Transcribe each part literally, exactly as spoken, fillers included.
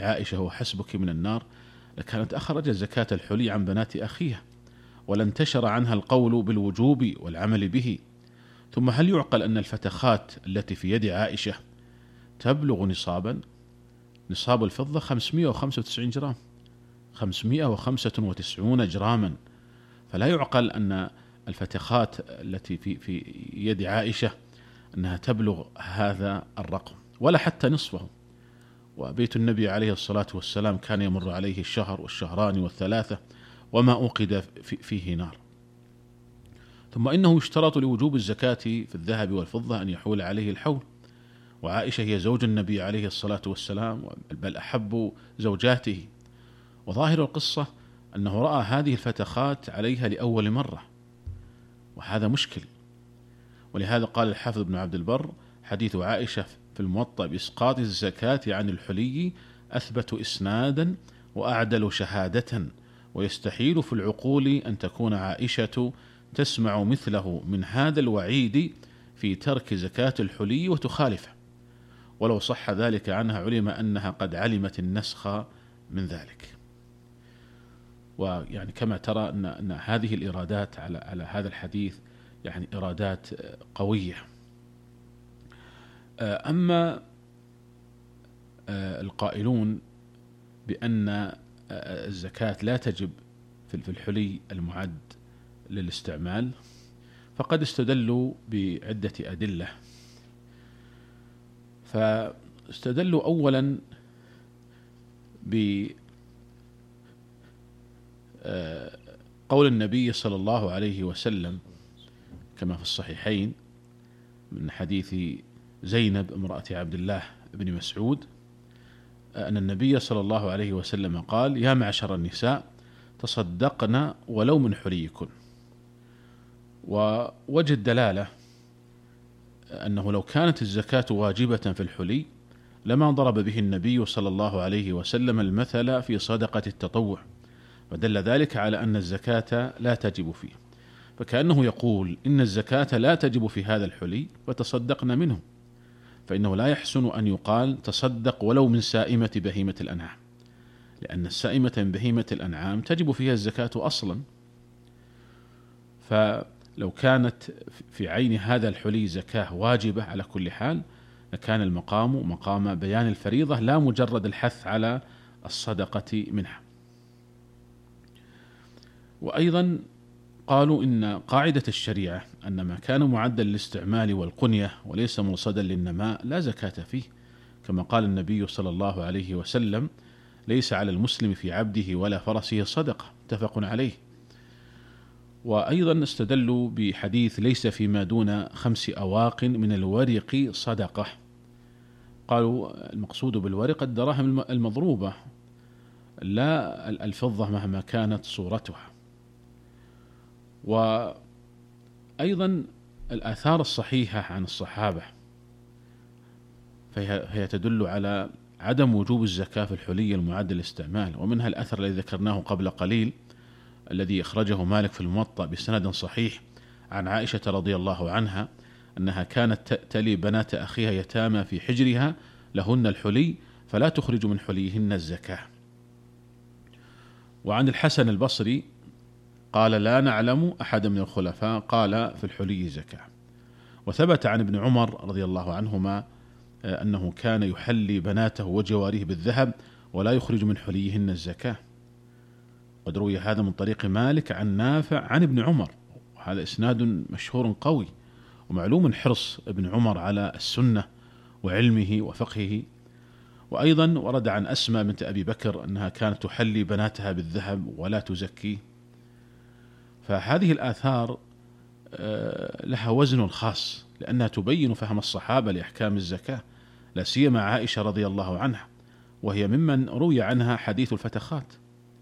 لعائشة وحسبك من النار لكانت أخرجت زكاة الحلي عن بنات أخيها، ولانتشر عنها القول بالوجوب والعمل به. ثم هل يعقل أن الفتخات التي في يد عائشة تبلغ نصابا؟ نصاب الفضة خمسمائة وخمسة وتسعين جرام، خمسمائة وخمسة وتسعين جراما، فلا يعقل أن الفتخات التي في في يد عائشة أنها تبلغ هذا الرقم ولا حتى نصفه. وبيت النبي عليه الصلاة والسلام كان يمر عليه الشهر والشهران والثلاثة وما أوقد فيه نار. ثم إنه يشترط لوجوب الزكاة في الذهب والفضة أن يحول عليه الحول، وعائشة هي زوج النبي عليه الصلاة والسلام بل أحب زوجاته، وظاهر القصة أنه رأى هذه الفتخات عليها لأول مرة، وهذا مشكل. ولهذا قال الحافظ ابن عبد البر: حديث عائشة في الموطأ بإسقاط الزكاة عن الحلي أثبت إسنادا وأعدل شهادة، ويستحيل في العقول أن تكون عائشة تسمع مثله من هذا الوعيد في ترك زكاة الحلي وتخالفه، ولو صح ذلك عنها علم أنها قد علمت النسخ من ذلك. ويعني كما ترى أن, أن هذه الإرادات على, على هذا الحديث يعني إرادات قوية. أما القائلون بأن الزكاة لا تجب في الحلي المعد للاستعمال فقد استدلوا بعدة أدلة. فاستدلوا أولا بقول النبي صلى الله عليه وسلم كما في الصحيحين من حديث زينب امرأة عبد الله بن مسعود أن النبي صلى الله عليه وسلم قال: يا معشر النساء تصدقن ولو من حليكن. ووجه الدلالة أنه لو كانت الزكاة واجبة في الحلي لما ضرب به النبي صلى الله عليه وسلم المثل في صدقة التطوع، ودل ذلك على أن الزكاة لا تجب فيه، فكأنه يقول إن الزكاة لا تجب في هذا الحلي فتصدقن منه، فإنه لا يحسن أن يقال تصدق ولو من سائمة بهيمة الأنعام، لأن السائمة من بهيمة الأنعام تجب فيها الزكاة أصلا. فلو كانت في عين هذا الحلي زكاة واجبة على كل حال لكان المقام مقام بيان الفريضة لا مجرد الحث على الصدقة منها. وأيضا قالوا إن قاعدة الشريعة أن ما كان معدا للاستعمال والقنية وليس مرصدا للنماء لا زكاة فيه، كما قال النبي صلى الله عليه وسلم: ليس على المسلم في عبده ولا فرسه صدقة، متفق عليه. وأيضا استدلوا بحديث: ليس فيما دون خمس أواق من الورق صدقة. قالوا المقصود بالورق الدراهم المضروبة لا الفضة مهما كانت صورتها. وأيضا الآثار الصحيحة عن الصحابة فهي تدل على عدم وجوب الزكاة في الحلي المعد للاستعمال، ومنها الأثر الذي ذكرناه قبل قليل الذي أخرجه مالك في الموطأ بسند صحيح عن عائشة رضي الله عنها أنها كانت تلي بنات أخيها يتامى في حجرها لهن الحلي فلا تخرج من حليهن الزكاة. وعن الحسن البصري قال: لا نعلم أحد من الخلفاء قال في الحلي زكاة. وثبت عن ابن عمر رضي الله عنهما أنه كان يحلي بناته وجواريه بالذهب ولا يخرج من حليهن الزكاة. قد روي هذا من طريق مالك عن نافع عن ابن عمر، وهذا إسناد مشهور قوي، ومعلوم حرص ابن عمر على السنة وعلمه وفقهه. وأيضا ورد عن أسماء بنت أبي بكر أنها كانت تحلي بناتها بالذهب ولا تزكي. فهذه الآثار لها وزن خاص لأنها تبين فهم الصحابة لأحكام الزكاة، لا سيما عائشة رضي الله عنها، وهي ممن روي عنها حديث الفتخات.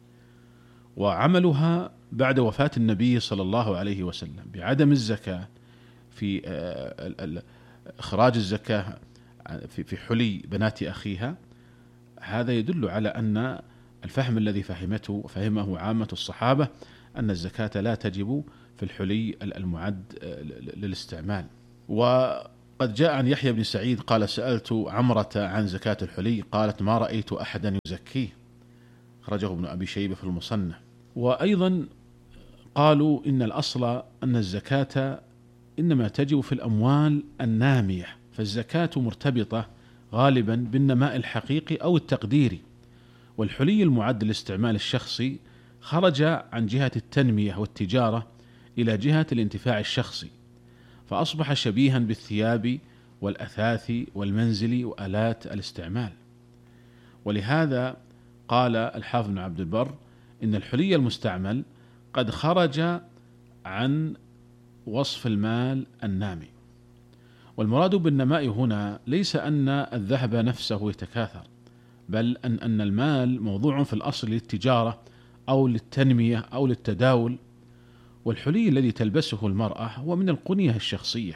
وعملها بعد وفاة النبي صلى الله عليه وسلم بعدم الزكاة في إخراج الزكاة في حلي بنات أخيها، هذا يدل على أن الفهم الذي فهمته فهمه عامة الصحابة أن الزكاة لا تجب في الحلي المعد للاستعمال. وقد وقد جاء عن يحيى بن سعيد قال سألت عمرة عن زكاة الحلي قالت ما رأيت أحدا يزكيه، خرجه ابن أبي شيبة في المصنف. وأيضا قالوا إن الأصل أن الزكاة إنما تجب في الأموال النامية، فالزكاة مرتبطة غالبا بالنماء الحقيقي أو التقديري، والحلي المعد للاستعمال الشخصي خرج عن جهة التنمية والتجارة إلى جهة الانتفاع الشخصي، فأصبح شبيها بالثياب والأثاث والمنزل وآلات الاستعمال. ولهذا قال الحافظ بن عبد البر إن الحلي المستعمل قد خرج عن وصف المال النامي. والمراد بالنماء هنا ليس أن الذهب نفسه يتكاثر، بل أن أن المال موضوع في الأصل للتجارة أو للتنمية أو للتداول. والحلي الذي تلبسه المرأة هو من القنية الشخصية.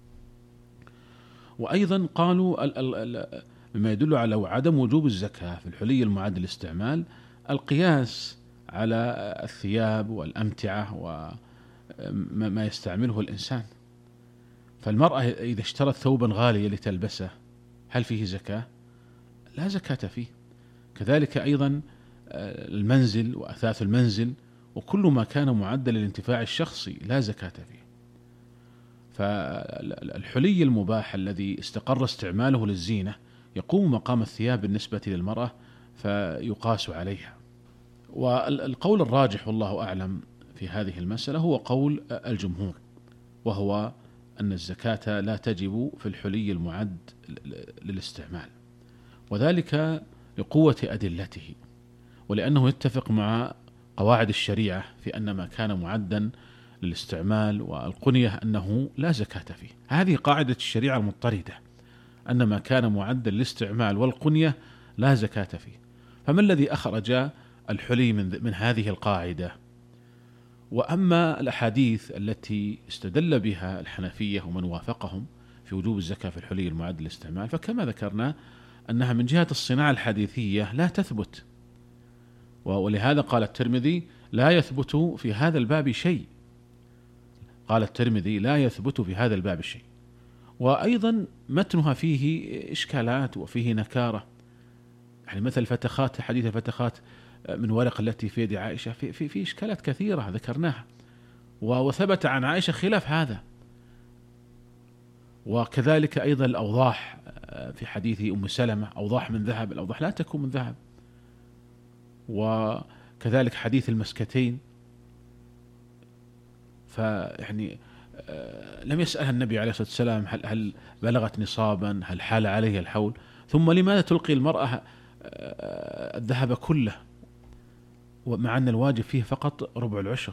وأيضا قالوا مما يدل على عدم وجوب الزكاة في الحلي المعد للاستعمال القياس على الثياب والأمتعة وما يستعمله الإنسان. فالمرأة إذا اشترت ثوبا غاليا لتلبسه هل فيه زكاة؟ لا زكاة فيه. كذلك أيضا المنزل وأثاث المنزل وكل ما كان معدل للانتفاع الشخصي لا زكاة فيه. فالحلي المباح الذي استقر استعماله للزينة يقوم مقام الثياب بالنسبة للمرأة فيقاس عليها. والقول الراجح والله أعلم في هذه المسألة هو قول الجمهور، وهو أن الزكاة لا تجب في الحلي المعد للاستعمال، وذلك لقوة أدلته، ولأنه يتفق مع قواعد الشريعة في أن ما كان معدا للاستعمال والقنية أنه لا زكاة فيه. هذه قاعدة الشريعة المضطردة، أن ما كان معدا للاستعمال والقنية لا زكاة فيه. فما الذي أخرج الحلي من, من هذه القاعدة؟ وأما الأحاديث التي استدل بها الحنفية ومن وافقهم في وجوب الزكاة في الحلي المعد للاستعمال فكما ذكرنا أنها من جهة الصناعة الحديثية لا تثبت، ولهذا قال الترمذي لا يثبت في هذا الباب شيء. قال الترمذي لا يثبت في هذا الباب شيء. وأيضا متنها فيه إشكالات وفيه نكارة، يعني مثل فتخات، حديث الفتخات من ورق التي في يد عائشة في, في, في إشكالات كثيرة ذكرناها، وثبت عن عائشة خلاف هذا. وكذلك أيضا الأوضاح في حديث أم سلمة، أوضاح من ذهب، الأوضاح لا تكون من ذهب. وكذلك حديث المسكتين، فيعني لم يسألها النبي عليه الصلاة والسلام هل, هل بلغت نصابا، هل حال عليه الحول، ثم لماذا تلقي المرأة الذهب كله ومع أن الواجب فيه فقط ربع العشر؟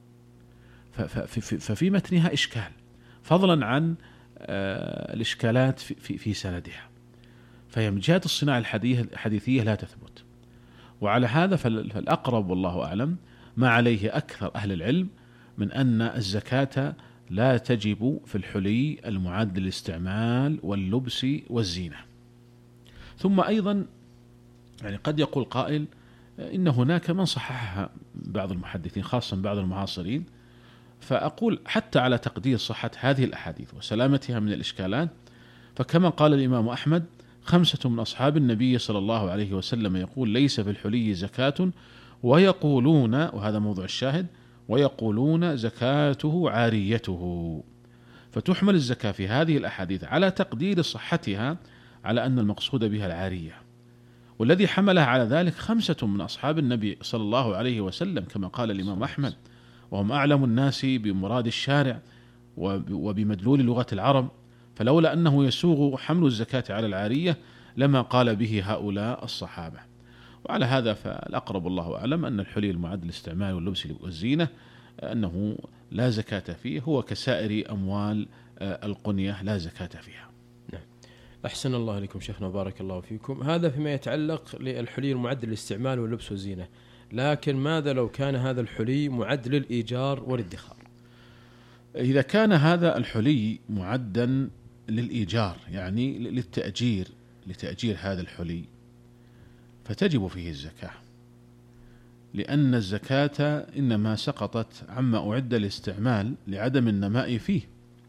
ففي متنها إشكال، فضلا عن الإشكالات في, في سندها، فهي من جهة الصناعة الحديثية لا تثبت. وعلى هذا فالأقرب والله أعلم ما عليه أكثر أهل العلم من أن الزكاة لا تجب في الحلي المعد للاستعمال واللبس والزينة. ثم أيضا يعني قد يقول قائل إن هناك من صححها بعض المحدثين خاصة بعض المعاصرين، فأقول حتى على تقدير صحة هذه الأحاديث وسلامتها من الإشكالات، فكما قال الإمام أحمد خمسة من أصحاب النبي صلى الله عليه وسلم يقول ليس في الحلي زكاة ويقولون، وهذا موضوع الشاهد، ويقولون زكاته عاريته. فتحمل الزكاة في هذه الأحاديث على تقدير صحتها على أن المقصود بها العارية، والذي حملها على ذلك خمسة من أصحاب النبي صلى الله عليه وسلم كما قال الإمام أحمد، وهم أعلم الناس بمراد الشارع وبمدلول لغة العرب، فلولا أنه يسوغ حمل الزكاة على العارية لما قال به هؤلاء الصحابة. وعلى هذا فالأقرب الله أعلم أن الحلي المعد للاستعمال واللبس والزينة أنه لا زكاة فيه، هو كسائر أموال القنية لا زكاة فيها. نعم. أحسن الله لكم شيخنا بارك الله فيكم. هذا فيما يتعلق للحلي المعد للاستعمال واللبس والزينة، لكن ماذا لو كان هذا الحلي معد للإيجار والادخار؟ إذا كان هذا الحلي معدا للإيجار يعني للتأجير، لتأجير هذا الحلي، فتجب فيه الزكاة، لأن الزكاة إنما سقطت عما أعد للاستعمال لعدم النماء فيه،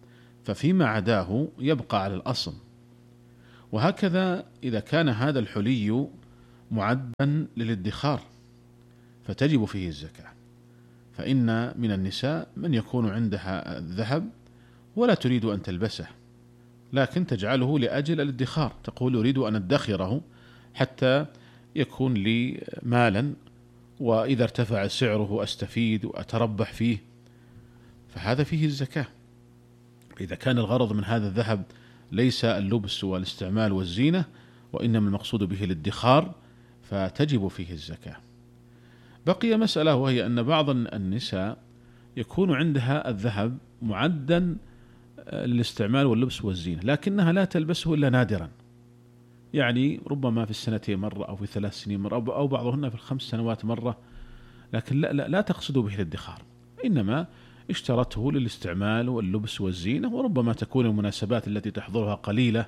ففيما عداه يبقى على الأصل. وهكذا إذا كان هذا الحلي معدا للادخار فتجب فيه الزكاة، فإن من النساء من يكون عندها الذهب ولا تريد أن تلبسه، لكن تجعله لأجل الادخار، تقول أريد أن أدخره حتى يكون لي مالا، وإذا ارتفع سعره أستفيد وأتربح فيه، فهذا فيه الزكاة. إذا كان الغرض من هذا الذهب ليس اللبس والاستعمال والزينة، وإنما المقصود به الادخار، فتجب فيه الزكاة. بقي مسألة، وهي أن بعض النساء يكون عندها الذهب معدا للاستعمال واللبس والزينة، لكنها لا تلبسه إلا نادرا، يعني ربما في السنتين مرة أو في ثلاث سنين مرة أو بعضهن في الخمس سنوات مرة، لكن لا, لا, لا تقصد به الادخار، إنما اشترته للاستعمال واللبس والزينة، وربما تكون المناسبات التي تحضرها قليلة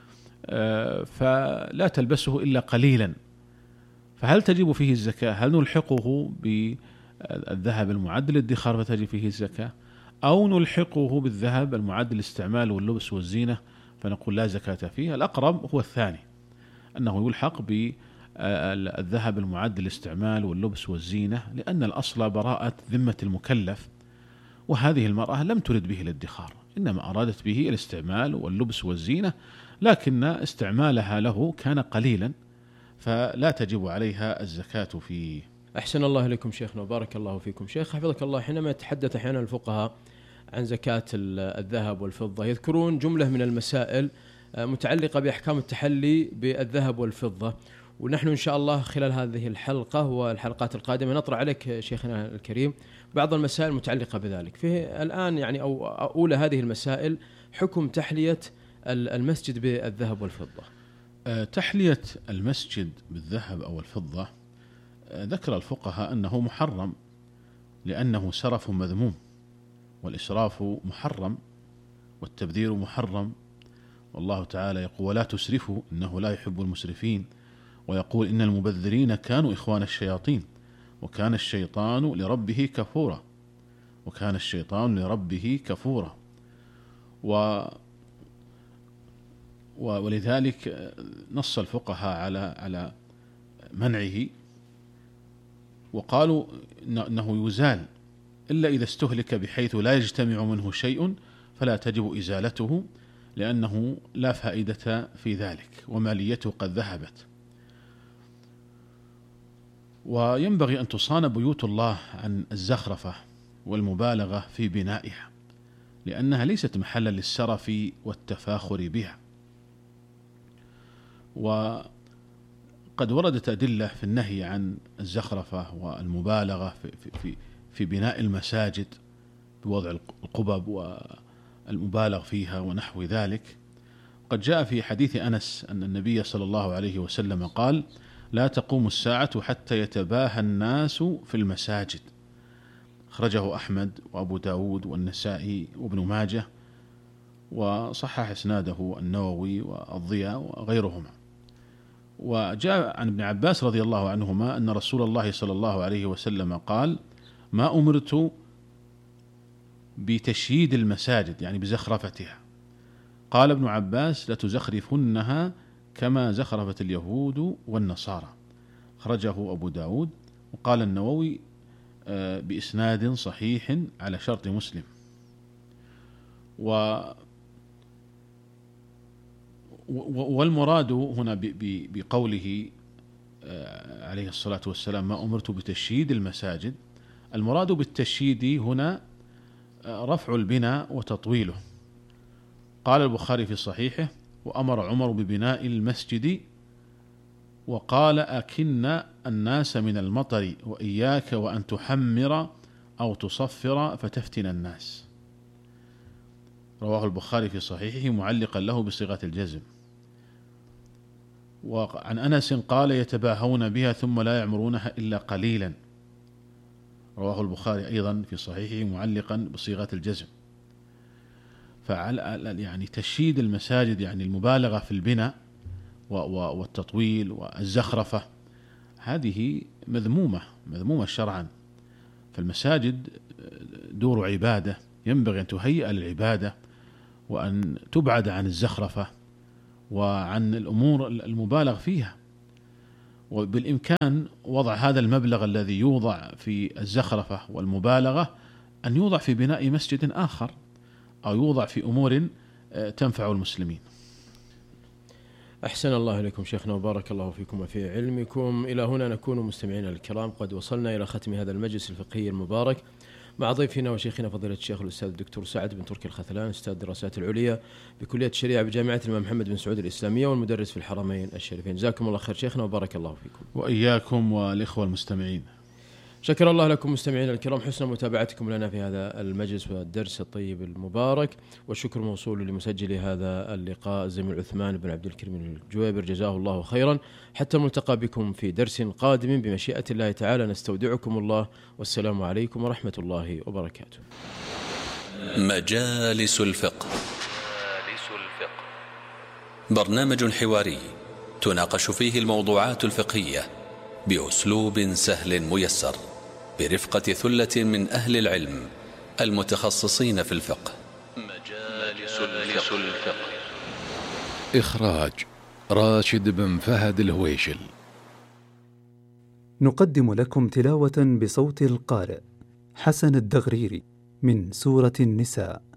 فلا تلبسه إلا قليلا، فهل تجب فيه الزكاة؟ هل نلحقه بالذهب المعد للادخار فتجب فيه الزكاة، أو نلحقه بالذهب المعد للاستعمال واللبس والزينة فنقول لا زكاة فيه؟ الأقرب هو الثاني، أنه يلحق بالذهب المعد للاستعمال واللبس والزينة، لأن الأصل براءة ذمة المكلف، وهذه المرأة لم ترد به الادخار، إنما أرادت به الاستعمال واللبس والزينة، لكن استعمالها له كان قليلا، فلا تجب عليها الزكاة فيه. أحسن الله إليكم شيخنا وبارك الله فيكم. شيخ حفظك الله، حينما يتحدث أحيانا الفقهاء عن زكاة الذهب والفضة يذكرون جملة من المسائل متعلقة بأحكام التحلي بالذهب والفضة، ونحن إن شاء الله خلال هذه الحلقة والحلقات القادمة نطرح عليك شيخنا الكريم بعض المسائل المتعلقة بذلك. فيه الآن يعني أو أولى هذه المسائل حكم تحلية المسجد بالذهب والفضة. تحلية المسجد بالذهب أو الفضة ذكر الفقهاء أنه محرم، لأنه سرف مذموم، والإسراف محرم، والتبذير محرم، والله تعالى يقول ولا تسرفوا إنه لا يحب المسرفين، ويقول إن المبذرين كانوا إخوان الشياطين وكان الشيطان لربه كفورا وكان الشيطان لربه كفورا و ولذلك نص الفقهاء على على منعه، وقالوا إنه يزال إلا إذا استهلك بحيث لا يجتمع منه شيء فلا تجب إزالته، لأنه لا فائدة في ذلك وماليته قد ذهبت. وينبغي أن تصان بيوت الله عن الزخرفة والمبالغة في بنائها، لأنها ليست محلا للسرف والتفاخر بها. وقد وردت أدلة في النهي عن الزخرفة والمبالغة في, في, في بناء المساجد بوضع القبب والمبالغ فيها ونحو ذلك. قد جاء في حديث أنس أن النبي صلى الله عليه وسلم قال لا تقوم الساعة حتى يتباهى الناس في المساجد، أخرجه أحمد وأبو داود والنسائي وابن ماجه، وصحح إسناده النووي والضياء وغيرهما. وجاء عن ابن عباس رضي الله عنهما أن رسول الله صلى الله عليه وسلم قال ما أمرت بتشييد المساجد يعني بزخرفتها، قال ابن عباس لتزخرفنها كما زخرفت اليهود والنصارى، أخرجه أبو داود. وقال النووي بإسناد صحيح على شرط مسلم. و والمراد هنا بقوله عليه الصلاة والسلام ما أمرت بتشييد المساجد، المراد بالتشييد هنا رفع البناء وتطويله. قال البخاري في صحيحه وأمر عمر ببناء المسجد وقال أكن الناس من المطر وإياك وأن تحمر أو تصفر فتفتن الناس، رواه البخاري في صحيحه معلقا له بصيغة الجزم. وعن أنس قال يتباهون بها ثم لا يعمرونها إلا قليلا، رواه البخاري أيضا في صحيحه معلقا بصيغة الجزم. فعلى يعني تشييد المساجد يعني المبالغة في البناء والتطويل والزخرفة هذه مذمومة مذمومة شرعا. فالمساجد دور عبادة، ينبغي أن تهيئ للعبادة وأن تبعد عن الزخرفة وعن الأمور المبالغ فيها، وبالإمكان وضع هذا المبلغ الذي يوضع في الزخرفة والمبالغة أن يوضع في بناء مسجد آخر أو يوضع في أمور تنفع المسلمين. أحسن الله إليكم شيخنا وبارك الله فيكم وفي علمكم. إلى هنا نكون مستمعينا الكرام قد وصلنا إلى ختم هذا المجلس الفقهي المبارك مع ضيفنا وشيخنا فضيلة الشيخ الأستاذ الدكتور سعد بن تركي الخثلان، أستاذ الدراسات العليا بكلية الشريعة بجامعة الإمام محمد بن سعود الإسلامية والمدرس في الحرمين الشريفين. جزاكم الله خير شيخنا وبارك الله فيكم. وإياكم والإخوة المستمعين. شكر الله لكم مستمعينا الكرام حسن متابعتكم لنا في هذا المجلس والدرس الطيب المبارك، والشكر موصول لمسجل هذا اللقاء الزميل عثمان بن عبد الكريم الجويبر جزاه الله خيرا. حتى الملتقى بكم في درس قادم بمشيئة الله تعالى، نستودعكم الله والسلام عليكم ورحمة الله وبركاته. مجالس الفقه. برنامج حواري تناقش فيه الموضوعات الفقهية بأسلوب سهل ميسر برفقة ثلة من أهل العلم المتخصصين في الفقه. مجالس الفقه. إخراج راشد بن فهد الهويشل. نقدم لكم تلاوة بصوت القارئ حسن الدغريري من سورة النساء.